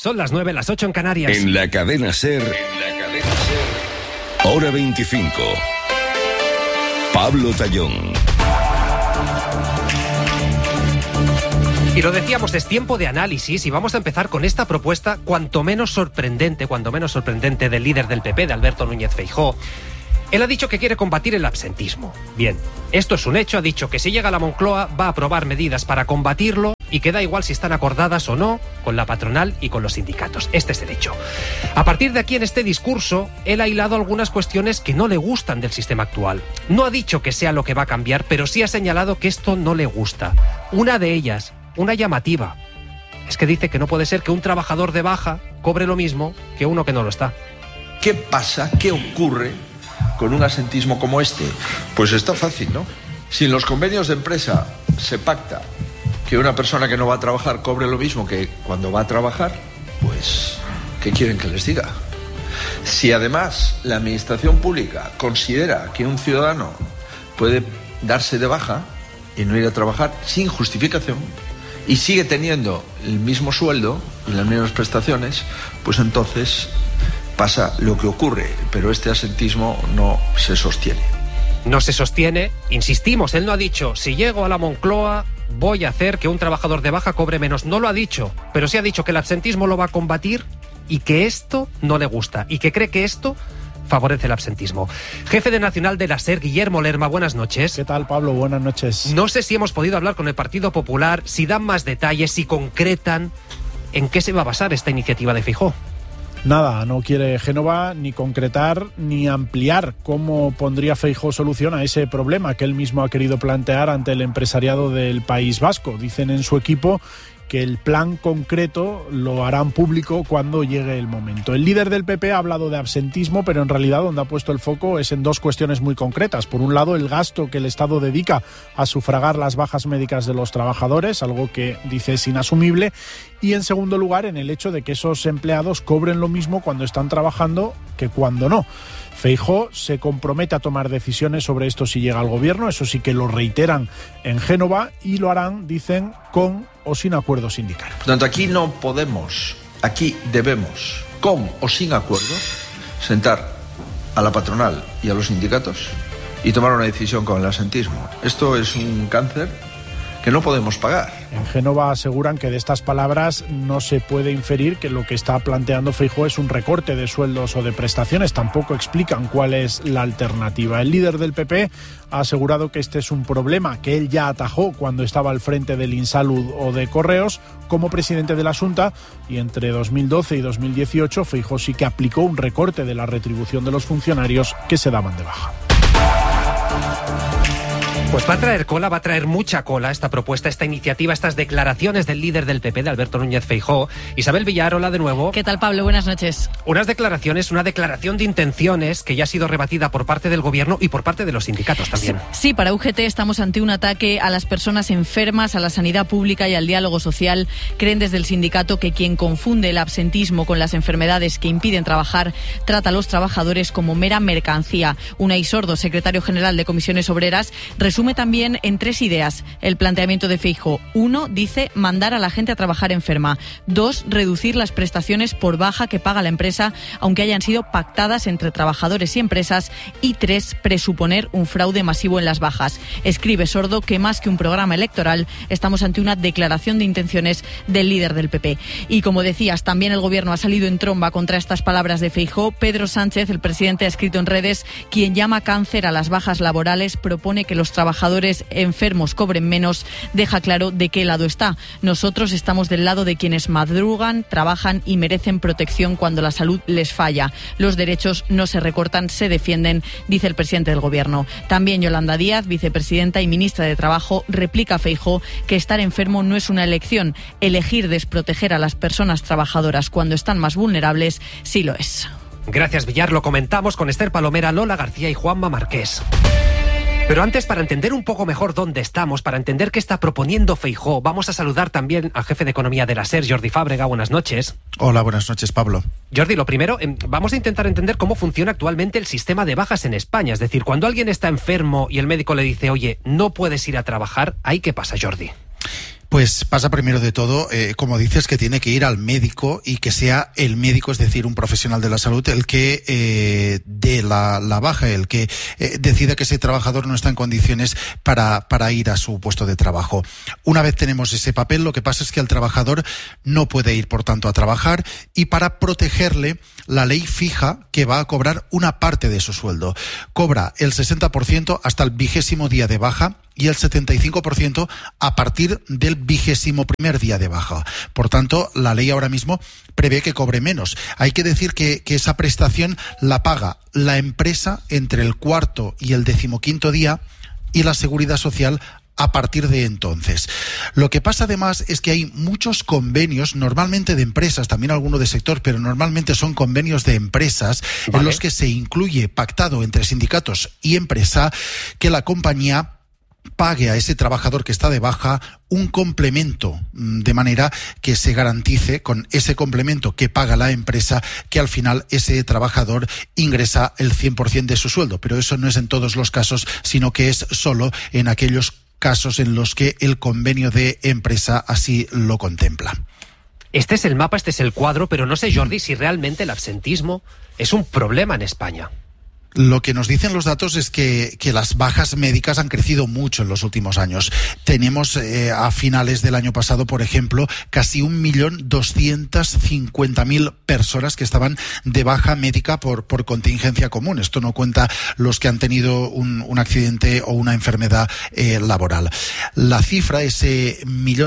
Son las 9, las 8 en Canarias. En la cadena SER, Hora 25. Pablo Tallón. Y lo decíamos, es tiempo de análisis y vamos a empezar con esta propuesta cuanto menos sorprendente del líder del PP, de Alberto Núñez Feijóo. Él ha dicho que quiere combatir el absentismo. Bien, esto es un hecho, ha dicho que si llega a la Moncloa va a aprobar medidas para combatirlo y que da igual si están acordadas o no con la patronal y con los sindicatos. Este es el hecho. A partir de aquí, en este discurso, él ha hilado algunas cuestiones que no le gustan del sistema actual. No ha dicho que sea lo que va a cambiar, pero sí ha señalado que esto no le gusta. Una de ellas, una llamativa, es que dice que no puede ser que un trabajador de baja cobre lo mismo que uno que no lo está. ¿Qué pasa? ¿Qué ocurre con un absentismo como este? Pues está fácil, ¿no? Si en los convenios de empresa se pacta que una persona que no va a trabajar cobre lo mismo que cuando va a trabajar, pues, ¿qué quieren que les diga? Si además la administración pública considera que un ciudadano puede darse de baja y no ir a trabajar sin justificación y sigue teniendo el mismo sueldo y las mismas prestaciones, pues entonces pasa lo que ocurre, pero este absentismo no se sostiene. No se sostiene, insistimos, él no ha dicho, si llego a la Moncloa voy a hacer que un trabajador de baja cobre menos. No lo ha dicho, pero sí ha dicho que el absentismo lo va a combatir y que esto no le gusta y que cree que esto favorece el absentismo. Jefe de Nacional de la SER, Guillermo Lerma, buenas noches. ¿Qué tal, Pablo? Buenas noches. No sé si hemos podido hablar con el Partido Popular, si dan más detalles, si concretan en qué se va a basar esta iniciativa de Feijóo. Nada, no quiere Génova ni concretar ni ampliar cómo pondría Feijóo solución a ese problema que él mismo ha querido plantear ante el empresariado del País Vasco. Dicen en su equipo que el plan concreto lo harán público cuando llegue el momento. El líder del PP ha hablado de absentismo, pero en realidad donde ha puesto el foco es en dos cuestiones muy concretas. Por un lado, el gasto que el Estado dedica a sufragar las bajas médicas de los trabajadores, algo que dice es inasumible, y en segundo lugar, en el hecho de que esos empleados cobren lo mismo cuando están trabajando que cuando no. Feijóo se compromete a tomar decisiones sobre esto si llega al gobierno, eso sí que lo reiteran en Génova y lo harán, dicen, con o sin acuerdo sindical. Por tanto, aquí no podemos, aquí debemos, con o sin acuerdo, sentar a la patronal y a los sindicatos y tomar una decisión con el absentismo. Esto es un cáncer que no podemos pagar. En Génova aseguran que de estas palabras no se puede inferir que lo que está planteando Feijóo es un recorte de sueldos o de prestaciones. Tampoco explican cuál es la alternativa. El líder del PP ha asegurado que este es un problema que él ya atajó cuando estaba al frente del Insalud o de Correos como presidente de la Xunta, y entre 2012 y 2018 Feijóo sí que aplicó un recorte de la retribución de los funcionarios que se daban de baja. Pues va a traer cola, va a traer mucha cola esta propuesta, esta iniciativa, estas declaraciones del líder del PP, de Alberto Núñez Feijóo. Isabel Villar, hola de nuevo. ¿Qué tal, Pablo? Buenas noches. Unas declaraciones, una declaración de intenciones que ya ha sido rebatida por parte del gobierno y por parte de los sindicatos también. Sí, para UGT estamos ante un ataque a las personas enfermas, a la sanidad pública y al diálogo social. Creen desde el sindicato que quien confunde el absentismo con las enfermedades que impiden trabajar trata a los trabajadores como mera mercancía. Unai Sordo, secretario general de Comisiones Obreras, resume también en 3 ideas el planteamiento de Feijóo. 1, dice mandar a la gente a trabajar enferma. 2, reducir las prestaciones por baja que paga la empresa, aunque hayan sido pactadas entre trabajadores y empresas. Y 3, presuponer un fraude masivo en las bajas. Escribe Sordo que más que un programa electoral, estamos ante una declaración de intenciones del líder del PP. Y como decías, también el gobierno ha salido en tromba contra estas palabras de Feijóo. Pedro Sánchez, el presidente, ha escrito en redes: quien llama cáncer a las bajas laborales propone que los trabajadores enfermos cobren menos. Deja claro de qué lado está. Nosotros estamos del lado de quienes madrugan, trabajan y merecen protección cuando la salud les falla. Los derechos no se recortan, se defienden, dice el presidente del gobierno. También Yolanda Díaz, vicepresidenta y ministra de Trabajo, replica a Feijóo que estar enfermo no es una elección. Elegir desproteger a las personas trabajadoras cuando están más vulnerables sí lo es. Gracias, Villar. Lo comentamos con Esther Palomera, Lola García y Juanma Marqués. Pero antes, para entender un poco mejor dónde estamos, para entender qué está proponiendo Feijóo, vamos a saludar también al jefe de Economía de la SER, Jordi Fábrega. Buenas noches. Hola, buenas noches, Pablo. Jordi, lo primero, vamos a intentar entender cómo funciona actualmente el sistema de bajas en España. Es decir, cuando alguien está enfermo y el médico le dice, oye, no puedes ir a trabajar, ¿ahí qué pasa, Jordi? Pues pasa primero de todo, como dices, que tiene que ir al médico y que sea el médico, es decir, un profesional de la salud, el que dé la baja, el que decida que ese trabajador no está en condiciones para ir a su puesto de trabajo. Una vez tenemos ese papel, lo que pasa es que el trabajador no puede ir, por tanto, a trabajar, y para protegerle, la ley fija que va a cobrar una parte de su sueldo. Cobra el 60% hasta el 20º día de baja y el 75% a partir del 21º día de baja. Por tanto, la ley ahora mismo prevé que cobre menos. Hay que decir que esa prestación la paga la empresa entre el 4º y el 15º día y la Seguridad Social a partir de entonces. Lo que pasa además es que hay muchos convenios, normalmente de empresas, también alguno de sector, pero normalmente son convenios de empresas, ¿vale?, en los que se incluye, pactado entre sindicatos y empresa, que la compañía pague a ese trabajador que está de baja un complemento, de manera que se garantice con ese complemento que paga la empresa que al final ese trabajador ingresa el 100% de su sueldo. Pero eso no es en todos los casos, sino que es solo en aquellos casos en los que el convenio de empresa así lo contempla. Este es el mapa, este es el cuadro, pero no sé, Jordi, si realmente el absentismo es un problema en España. Lo que nos dicen los datos es que las bajas médicas han crecido mucho en los últimos años. Tenemos a finales del año pasado, por ejemplo, casi 1.250.000 personas que estaban de baja médica por contingencia común. Esto no cuenta los que han tenido un accidente o una enfermedad laboral. La cifra, ese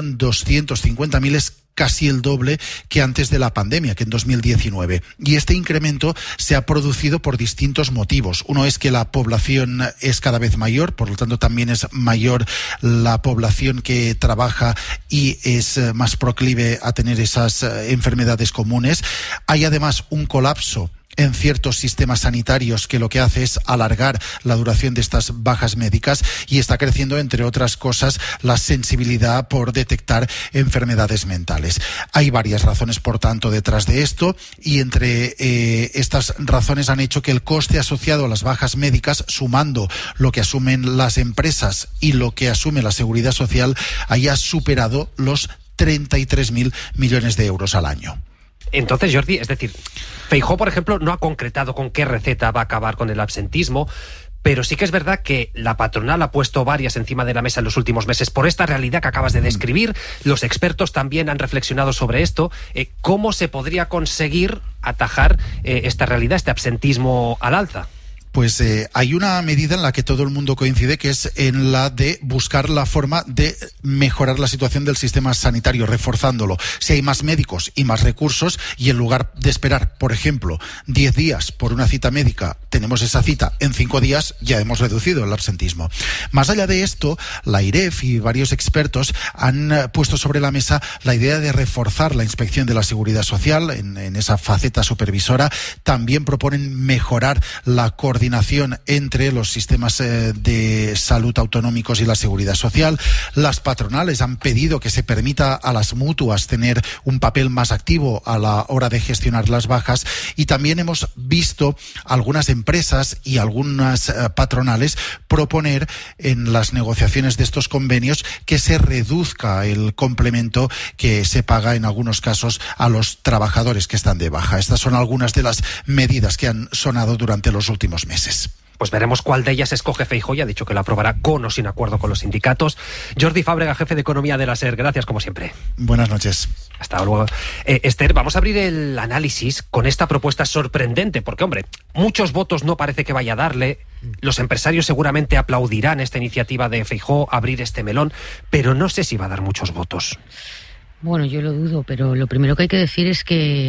1.250.000, es casi el doble que antes de la pandemia, que en 2019. Y este incremento se ha producido por distintos motivos. Uno es que la población es cada vez mayor, por lo tanto también es mayor la población que trabaja y es más proclive a tener esas enfermedades comunes. Hay además un colapso en ciertos sistemas sanitarios que lo que hace es alargar la duración de estas bajas médicas, y está creciendo, entre otras cosas, la sensibilidad por detectar enfermedades mentales. Hay varias razones, por tanto, detrás de esto, y entre estas razones han hecho que el coste asociado a las bajas médicas, sumando lo que asumen las empresas y lo que asume la Seguridad Social, haya superado los 33.000 millones de euros al año. Entonces, Jordi, es decir, Feijóo, por ejemplo, no ha concretado con qué receta va a acabar con el absentismo, pero sí que es verdad que la patronal ha puesto varias encima de la mesa en los últimos meses por esta realidad que acabas de describir. Los expertos también han reflexionado sobre esto. ¿Cómo se podría conseguir atajar esta realidad, este absentismo al alza? Pues hay una medida en la que todo el mundo coincide, que es en la de buscar la forma de mejorar la situación del sistema sanitario, reforzándolo. Si hay más médicos y más recursos, y en lugar de esperar, por ejemplo, 10 días por una cita médica, tenemos esa cita en 5 días, ya hemos reducido el absentismo. Más allá de esto, la IREF y varios expertos han puesto sobre la mesa la idea de reforzar la inspección de la Seguridad Social en esa faceta supervisora. También proponen mejorar la coordinación entre los sistemas de salud autonómicos y la Seguridad Social. Las patronales han pedido que se permita a las mutuas tener un papel más activo a la hora de gestionar las bajas, y también hemos visto algunas empresas y algunas patronales proponer en las negociaciones de estos convenios que se reduzca el complemento que se paga en algunos casos a los trabajadores que están de baja. Estas son algunas de las medidas que han sonado durante los últimos meses. Pues veremos cuál de ellas escoge Feijóo. Ya ha dicho que lo aprobará con o sin acuerdo con los sindicatos. Jordi Fábrega, jefe de Economía de la SER. Gracias, como siempre. Buenas noches. Hasta luego. Esther, vamos a abrir el análisis con esta propuesta sorprendente, porque, hombre, muchos votos no parece que vaya a darle. Los empresarios seguramente aplaudirán esta iniciativa de Feijóo, abrir este melón, pero no sé si va a dar muchos votos. Bueno, yo lo dudo, pero lo primero que hay que decir es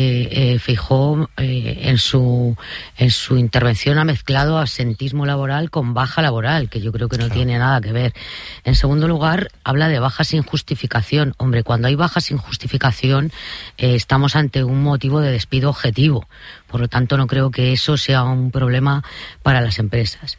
que Feijóo en su intervención ha mezclado absentismo laboral con baja laboral, que yo creo que no tiene nada que ver. En segundo lugar, habla de bajas sin justificación. Hombre, cuando hay bajas sin justificación estamos ante un motivo de despido objetivo. Por lo tanto, no creo que eso sea un problema para las empresas.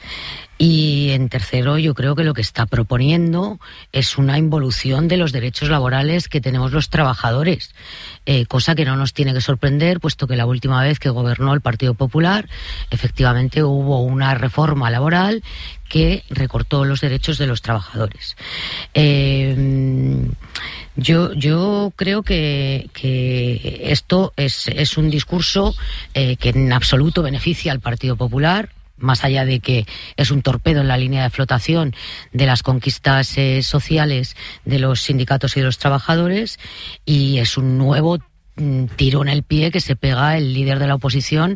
Y en tercero, yo creo que lo que está proponiendo es una involución de los derechos laborales que tenemos los los trabajadores, cosa que no nos tiene que sorprender, puesto que la última vez que gobernó el Partido Popular, efectivamente hubo una reforma laboral que recortó los derechos de los trabajadores. Yo creo que esto es un discurso que en absoluto beneficia al Partido Popular, más allá de que es un torpedo en la línea de flotación de las conquistas sociales de los sindicatos y de los trabajadores, y es un nuevo tiro en el pie que se pega el líder de la oposición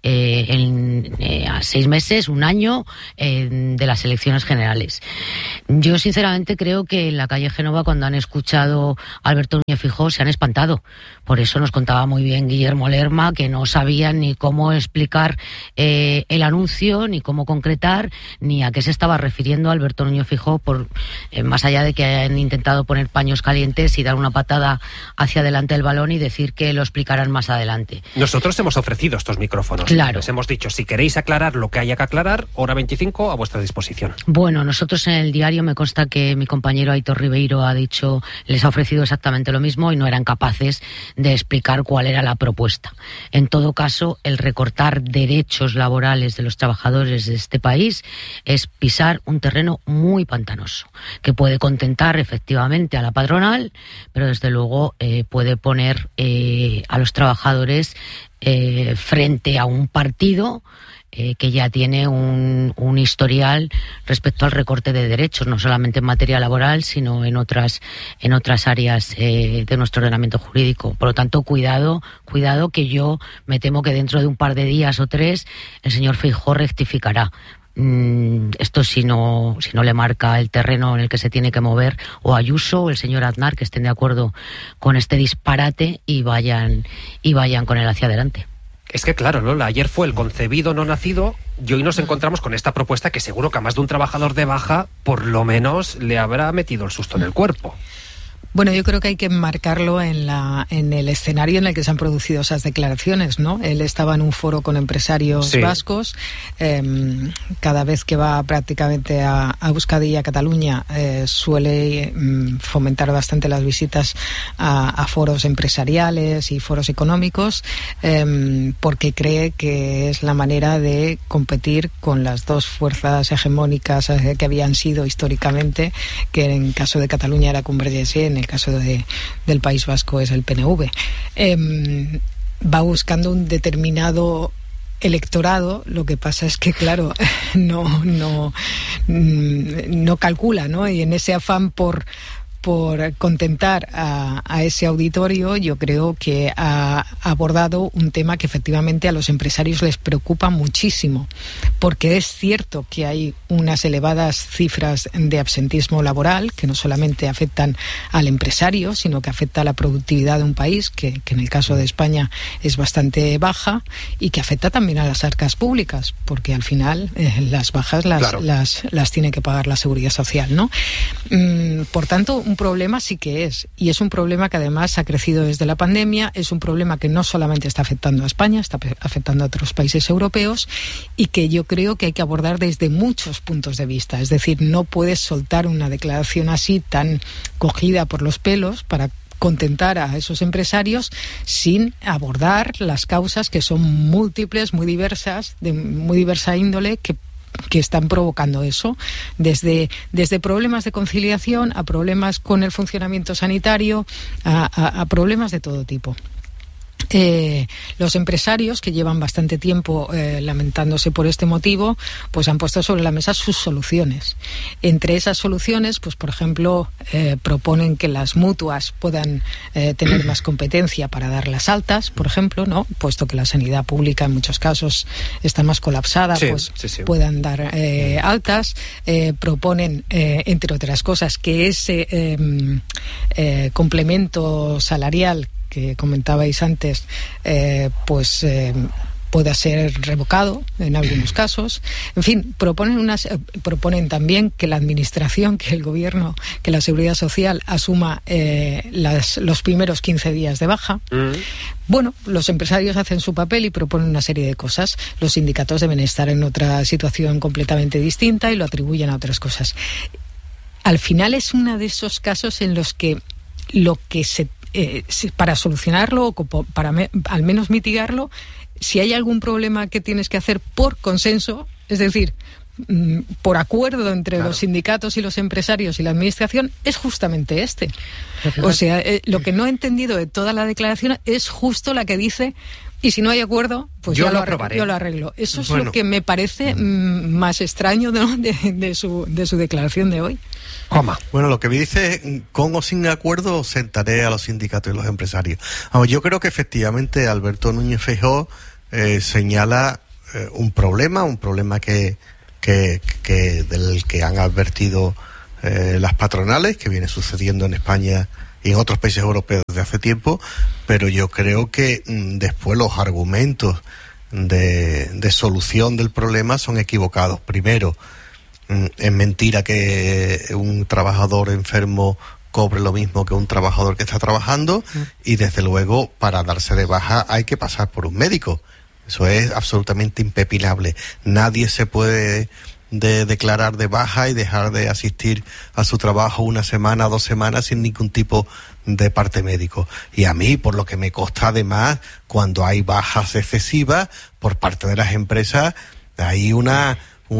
a 6 meses, un año de las elecciones generales. Yo sinceramente creo que en la calle Génova, cuando han escuchado a Alberto Núñez Feijóo, se han espantado. Por eso nos contaba muy bien Guillermo Lerma que no sabían ni cómo explicar el anuncio, ni cómo concretar, ni a qué se estaba refiriendo Alberto Núñez Feijóo, más allá de que hayan intentado poner paños calientes y dar una patada hacia adelante del balón y decir que lo explicarán más adelante. Nosotros hemos ofrecido estos micrófonos. Claro. Les hemos dicho, si queréis aclarar lo que haya que aclarar, hora 25 a vuestra disposición. Bueno, nosotros en el diario me consta que mi compañero Aitor Ribeiro les ha ofrecido exactamente lo mismo y no eran capaces de explicar cuál era la propuesta. En todo caso, el recortar derechos laborales de los trabajadores de este país es pisar un terreno muy pantanoso, que puede contentar efectivamente a la patronal, pero desde luego puede poner a los trabajadores frente a un partido que ya tiene un historial respecto al recorte de derechos, no solamente en materia laboral, sino en otras áreas de nuestro ordenamiento jurídico. Por lo tanto, cuidado, que yo me temo que dentro de un par de días o 3 el señor Feijóo rectificará. Esto si no le marca el terreno en el que se tiene que mover, o Ayuso o el señor Aznar, que estén de acuerdo con este disparate y vayan con él hacia adelante. Es que claro, Lola, ayer fue el concebido no nacido y hoy nos encontramos con esta propuesta que seguro que a más de un trabajador de baja por lo menos le habrá metido el susto en el cuerpo. Bueno, yo creo que hay que enmarcarlo en el escenario en el que se han producido esas declaraciones, ¿no? Él estaba en un foro con empresarios vascos. Cada vez que va prácticamente a Euskadi y a Cataluña suele fomentar bastante las visitas a foros empresariales y foros económicos, porque cree que es la manera de competir con las dos fuerzas hegemónicas que habían sido históricamente, que en caso de Cataluña era Convergencia, en el caso del País Vasco es el PNV. Va buscando un determinado electorado, lo que pasa es que claro, no calcula, ¿no? Y en ese afán por contentar a ese auditorio, yo creo que ha abordado un tema que efectivamente a los empresarios les preocupa muchísimo, porque es cierto que hay unas elevadas cifras de absentismo laboral que no solamente afectan al empresario, sino que afecta a la productividad de un país, que en el caso de España es bastante baja, y que afecta también a las arcas públicas, porque al final las bajas las tiene que pagar la Seguridad Social, ¿no? Por tanto, un problema sí que es, y es un problema que además ha crecido desde la pandemia, es un problema que no solamente está afectando a España, está afectando a otros países europeos, y que yo creo que hay que abordar desde muchos puntos de vista. Es decir, no puedes soltar una declaración así tan cogida por los pelos para contentar a esos empresarios sin abordar las causas, que son múltiples, muy diversas, de muy diversa índole, que están provocando eso, desde problemas de conciliación a problemas con el funcionamiento sanitario, a problemas de todo tipo. Los empresarios, que llevan bastante tiempo lamentándose por este motivo, pues han puesto sobre la mesa sus soluciones. Entre esas soluciones, pues por ejemplo, proponen que las mutuas puedan tener más competencia para dar las altas, por ejemplo, ¿no? Puesto que la sanidad pública en muchos casos está más colapsada, puedan dar altas. Proponen, entre otras cosas, que ese complemento salarial que comentabais antes, pueda ser revocado en algunos casos. En fin, proponen también que la administración, que el gobierno, que la Seguridad Social asuma los primeros 15 días de baja. Bueno, los empresarios hacen su papel y proponen una serie de cosas. Los sindicatos deben estar en otra situación completamente distinta y lo atribuyen a otras cosas. Al final es uno de esos casos en los que lo que se para solucionarlo o para al menos mitigarlo, si hay algún problema que tienes que hacer por consenso, es decir, por acuerdo entre los sindicatos y los empresarios y la administración, es justamente este. O sea, lo que no he entendido de toda la declaración es justo la que dice: y si no hay acuerdo, pues yo lo arreglo. Eso es lo que me parece más extraño, ¿no?, de su declaración de hoy. ¿Cómo? Bueno, lo que me dice, con o sin acuerdo, sentaré a los sindicatos y los empresarios. Yo creo que efectivamente Alberto Núñez Feijóo señala un problema que del que han advertido las patronales, que viene sucediendo en España y en otros países europeos desde hace tiempo, pero yo creo que después los argumentos de solución del problema son equivocados. Primero, es mentira que un trabajador enfermo cobre lo mismo que un trabajador que está trabajando, y desde luego para darse de baja hay que pasar por un médico. Eso es absolutamente impepinable. Nadie se puede declarar de baja y dejar de asistir a su trabajo 1 semana, 2 semanas sin ningún tipo de parte médico. Y a mí, por lo que me consta, además, cuando hay bajas excesivas por parte de las empresas, hay una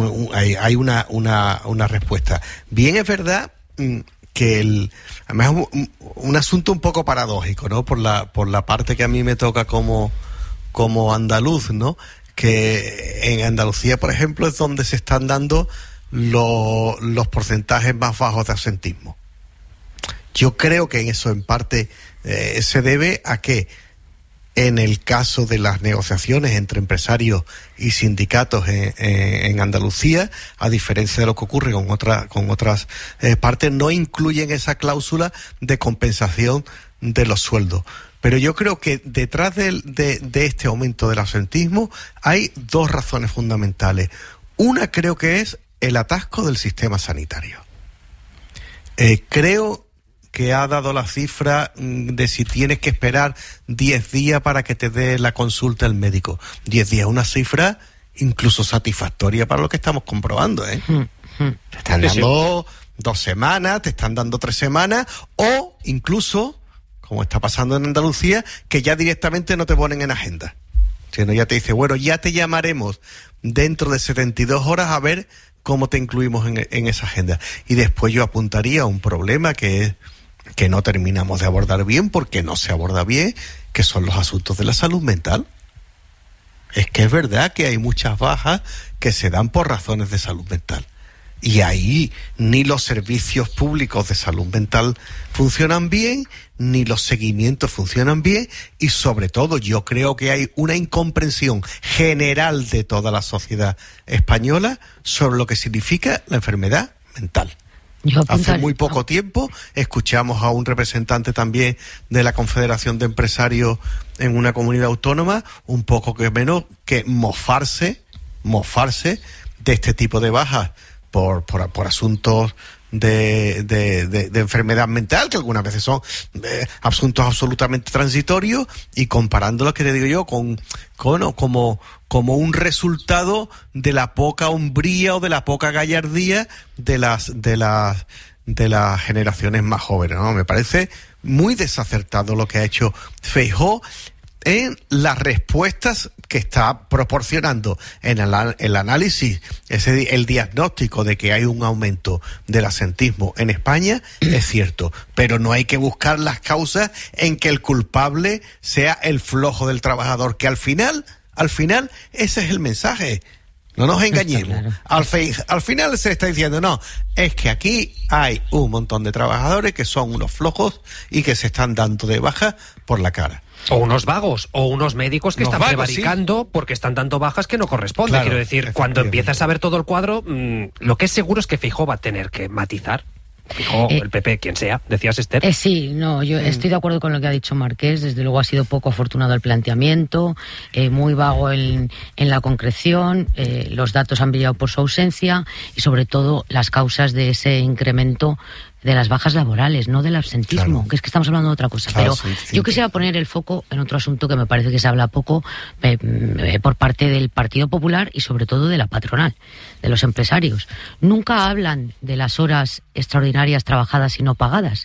respuesta. Bien, es verdad que además es un asunto un poco paradójico, ¿no? Por la parte que a mí me toca como andaluz, ¿no? Que en Andalucía, por ejemplo, es donde se están dando los porcentajes más bajos de absentismo. Yo creo que eso en parte se debe a que en el caso de las negociaciones entre empresarios y sindicatos en Andalucía, a diferencia de lo que ocurre con otras partes, no incluyen esa cláusula de compensación de los sueldos. Pero yo creo que detrás de este aumento del absentismo hay 2 razones fundamentales. Una creo que es el atasco del sistema sanitario. Creo que ha dado la cifra de si tienes que esperar 10 días para que te dé la consulta el médico. 10 días, una cifra incluso satisfactoria para lo que estamos comprobando, ¿eh? Te están dando 2 semanas, te están dando 3 semanas, o incluso, como está pasando en Andalucía, que ya directamente no te ponen en agenda. Sino ya te dice, bueno, ya te llamaremos dentro de 72 horas a ver cómo te incluimos en esa agenda. Y después yo apuntaría a un problema que no terminamos de abordar bien, porque no se aborda bien, que son los asuntos de la salud mental. Es que es verdad que hay muchas bajas que se dan por razones de salud mental. Y ahí ni los servicios públicos de salud mental funcionan bien, ni los seguimientos funcionan bien, y sobre todo yo creo que hay una incomprensión general de toda la sociedad española sobre lo que significa la enfermedad mental. Hace muy poco tiempo escuchamos a un representante también de la Confederación de Empresarios en una comunidad autónoma, un poco que menos que mofarse de este tipo de bajas por asuntos de enfermedad mental, que algunas veces son asuntos absolutamente transitorios, y comparándolo, que te digo yo, como un resultado de la poca hombría o de la poca gallardía de las generaciones más jóvenes, ¿no? Me parece muy desacertado lo que ha hecho Feijóo en las respuestas que está proporcionando en el análisis, el diagnóstico de que hay un aumento del absentismo en España, es cierto, pero no hay que buscar las causas en que el culpable sea el flojo del trabajador, que al final ese es el mensaje. No nos engañemos. Claro. Al final se está diciendo, no, es que aquí hay un montón de trabajadores que son unos flojos y que se están dando de baja por la cara. O unos vagos, o unos médicos que están prevaricando porque están dando bajas que no corresponden. Claro, quiero decir, cuando empiezas a ver todo el cuadro, lo que es seguro es que Feijóo va a tener que matizar. Feijóo, el PP, quien sea, decías, Esther. Yo estoy de acuerdo con lo que ha dicho Marqués. Desde luego ha sido poco afortunado el planteamiento, muy vago en la concreción, los datos han brillado por su ausencia, y sobre todo las causas de ese incremento de las bajas laborales, no del absentismo, claro, que es que estamos hablando de otra cosa. Claro, pero yo quisiera poner el foco en otro asunto que me parece que se habla poco por parte del Partido Popular y sobre todo de la patronal, de los empresarios. Nunca hablan de las horas extraordinarias trabajadas y no pagadas.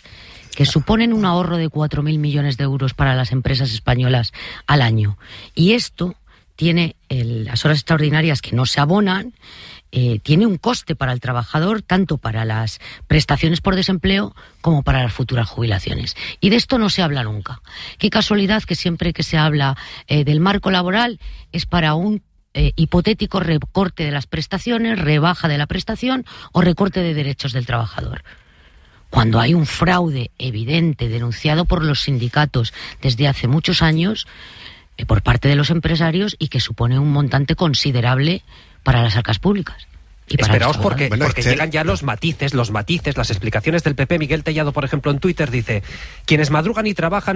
que suponen un ahorro de 4.000 millones de euros para las empresas españolas al año. Y esto tiene las horas extraordinarias que no se abonan, tiene un coste para el trabajador, tanto para las prestaciones por desempleo como para las futuras jubilaciones. Y de esto no se habla nunca. Qué casualidad que siempre que se habla del marco laboral es para un hipotético recorte de las prestaciones, rebaja de la prestación o recorte de derechos del trabajador. Cuando hay un fraude evidente denunciado por los sindicatos desde hace muchos años por parte de los empresarios y que supone un montante considerable para las arcas públicas. Esperaos porque llegan ya los matices, las explicaciones del PP. Miguel Tellado, por ejemplo, en Twitter dice: quienes madrugan y trabajan